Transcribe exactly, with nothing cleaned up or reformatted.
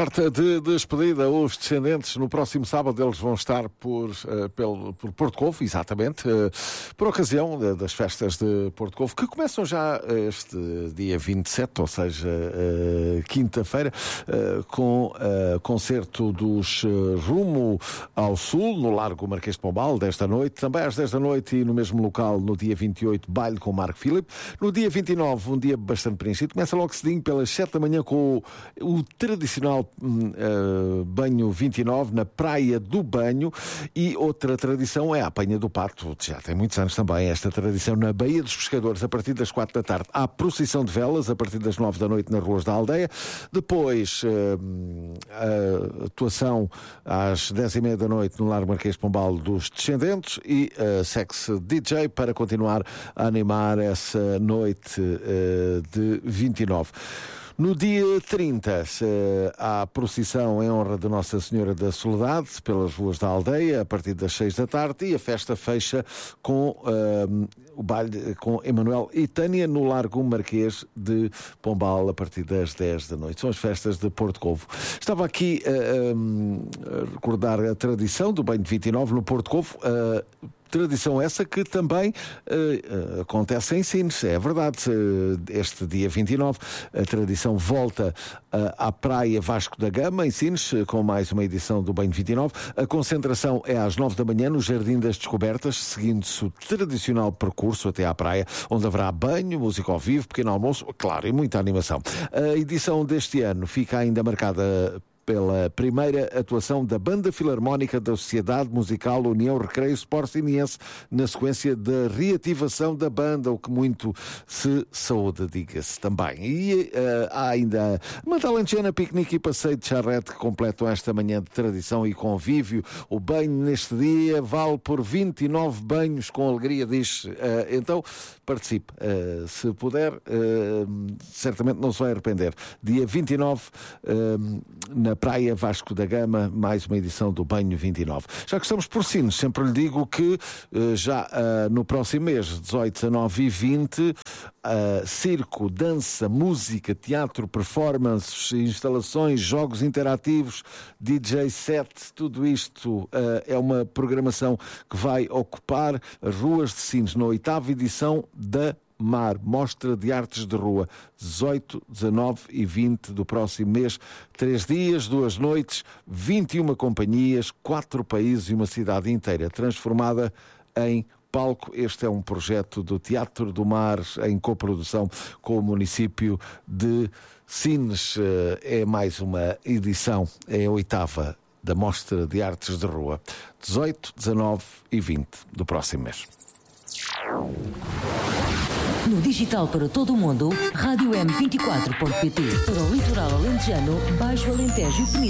carta de despedida. Os Descendentes, no próximo sábado, eles vão estar por, uh, pelo, por Porto Covo, exatamente, uh, por ocasião de, das festas de Porto Covo, que começam já este dia vinte e sete, ou seja, uh, quinta-feira, uh, com uh, concerto dos uh, Rumo ao Sul, no Largo Marquês de Pombal, desta noite. Também às dez da noite e no mesmo local, no dia vinte e oito, baile com o Marco Filipe. No dia vinte e nove, um dia bastante preenchido. Começa logo cedinho, pelas sete da manhã, com o, o tradicional uh, banho vinte e nove na Praia do Banho. E outra tradição é a apanha do pato. Já tem muitos anos também esta tradição na Baía dos Pescadores. A partir das quatro da tarde há procissão de velas, a partir das nove da noite nas ruas da aldeia. Depois uh, a atuação às dez e meia da noite no Largo Marquês de Pombal dos Descendentes e uh, Sex D J para continuar a animar essa noite uh, de vinte e nove. No dia trinta, há procissão em honra de Nossa Senhora da Soledade pelas ruas da aldeia, a partir das seis da tarde, e a festa fecha com uh, o baile com Emanuel e Tânia no Largo Marquês de Pombal, a partir das dez da noite. São as festas de Porto Covo. Estava aqui uh, um, a recordar a tradição do banho de vinte e nove no Porto Covo. Uh, Tradição essa que também uh, uh, acontece em Sines, é verdade. Uh, este dia vinte e nove, a tradição volta uh, à Praia Vasco da Gama, em Sines, uh, com mais uma edição do Banho vinte e nove. A concentração é às nove da manhã no Jardim das Descobertas, seguindo-se o tradicional percurso até à praia, onde haverá banho, música ao vivo, pequeno almoço, claro, e muita animação. A edição deste ano fica ainda marcada pela primeira atuação da Banda Filarmónica da Sociedade Musical União Recreio Sport Siniense, na sequência da reativação da banda, o que muito se saúde, diga-se também. E uh, há ainda uma talentena, piquenique e passeio de charrete que completam esta manhã de tradição e convívio. O banho neste dia vale por vinte e nove banhos com alegria, diz. Uh, então, participe. Uh, se puder, uh, certamente não se vai arrepender. Dia vinte e nove, uh, na Praia Vasco da Gama, mais uma edição do Banho vinte e nove. Já que estamos por Sines, sempre lhe digo que uh, já uh, no próximo mês, dezoito, dezanove e vinte, uh, circo, dança, música, teatro, performances, instalações, jogos interativos, D J set, tudo isto uh, é uma programação que vai ocupar as ruas de Sines na oitava edição da Mar, Mostra de Artes de Rua, dezoito, dezanove e vinte do próximo mês. Três dias, duas noites, vinte e uma companhias, quatro países e uma cidade inteira transformada em palco. Este é um projeto do Teatro do Mar em coprodução com o município de Sines. É mais uma edição, é a oitava da Mostra de Artes de Rua, dezoito, dezanove e vinte do próximo mês. No digital para todo o mundo, rádio m vinte e quatro ponto pt. Para o litoral alentejano, Baixo Alentejo e Península.